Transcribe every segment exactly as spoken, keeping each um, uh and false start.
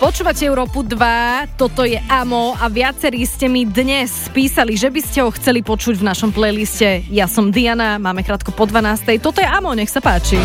Počúvate Európu dva, toto je Amo a viacerí ste mi dnes písali, že by ste ho chceli počuť v našom playliste. Ja som Diana, máme krátko po dvanástej. Toto je Amo, nech sa páči.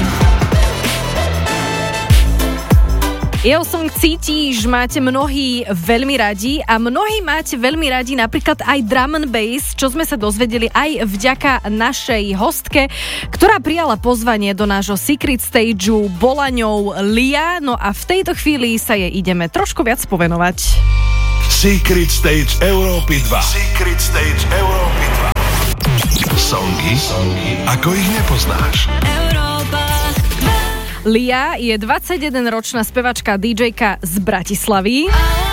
Jeho song Cítiš máte mnohí veľmi radi a mnohí máte veľmi radi napríklad aj drum and bass, čo sme sa dozvedeli aj vďaka našej hostke, ktorá prijala pozvanie do nášho Secret Stageu, bola ňou Lia, no a v tejto chvíli sa jej ideme trošku viac povenovať. Secret Stage Európy dva. Secret Stage Európy dva. Songy, songy, ako ich nepoznáš. Lia je dvadsaťjedenročná spevačka dý džejka z Bratislavy,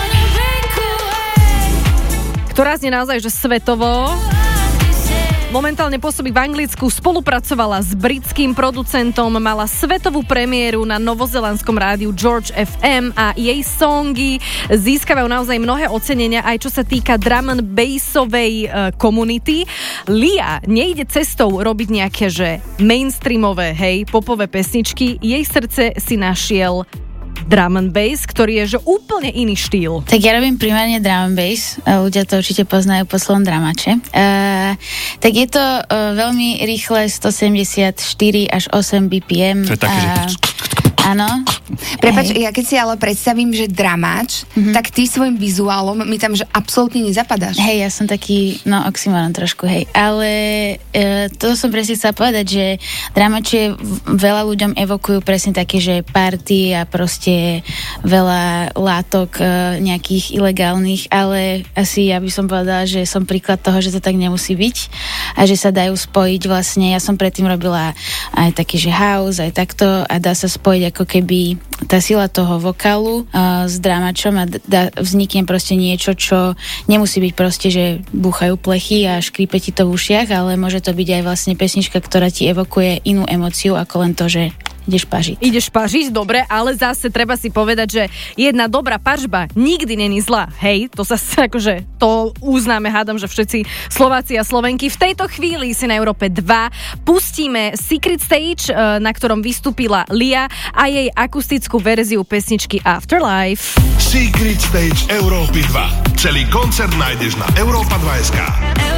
ktorá znie naozaj že svetovo. Momentálne pôsobí v Anglicku, spolupracovala s britským producentom, mala svetovú premiéru na novozelandskom rádiu George ef em a jej songy získavajú naozaj mnohé ocenenia, aj čo sa týka drum and bassovej uh, komunity. Lia nejde cestou robiť nejaké, že mainstreamové, hej, popové pesničky, jej srdce si našiel drum and bass, ktorý je že úplne iný štýl. Tak ja robím primárne drum and bass, ľudia to určite poznajú po slovom dramače. Uh, tak je to uh, veľmi rýchle, stosedemdesiatštyri až osem bí pí em. To je také, uh, že... Áno. Prepáč, ja keď si ale predstavím, že dramáč, mm-hmm. tak ty svojim vizuálom mi tam, že absolútne nezapadáš. Hej, ja som taký, no oxymoron trošku, hej. Ale e, to som presne chcela povedať, že dramáče veľa ľuďom evokujú presne také, že party a proste veľa látok e, nejakých ilegálnych, ale asi ja by som povedala, že som príklad toho, že to tak nemusí byť a že sa dajú spojiť vlastne. Ja som predtým robila aj taký, že house, aj takto a dá sa spojiť ako keby tá sila toho vokálu uh, s dramačom a da, vznikne proste niečo, čo nemusí byť proste, že búchajú plechy a škrípe ti to v ušiach, ale môže to byť aj vlastne pesnička, ktorá ti evokuje inú emóciu ako len to, že ideš pažiť. Ideš pažiť, dobre, ale zase treba si povedať, že jedna dobrá pažba nikdy není zlá. Hej, to sa akože, to uznáme, hádam, že všetci Slováci a Slovenky. V tejto chvíli si na Európe dva pustíme Secret Stage, na ktorom vystúpila Lia a jej akustickú verziu pesničky Afterlife. Secret Stage Európy dva. Celý koncert nájdeš na Európa dva bodka es ká.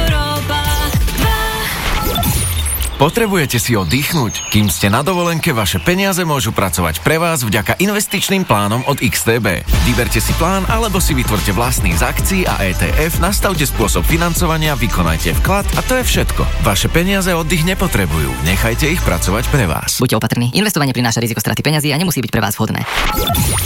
Potrebujete si oddychnúť? Kým ste na dovolenke, vaše peniaze môžu pracovať pre vás vďaka investičným plánom od iks té bé. Vyberte si plán, alebo si vytvorte vlastný z akcií a é té ef, nastavte spôsob financovania, vykonajte vklad a to je všetko. Vaše peniaze oddych nepotrebujú. Nechajte ich pracovať pre vás. Buďte opatrní. Investovanie prináša riziko straty peňazí a nemusí byť pre vás vhodné.